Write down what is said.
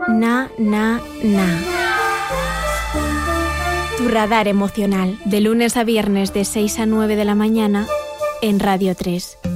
Na, na, na. Tu radar emocional, de lunes a viernes de 6 a 9 de la mañana en Radio 3.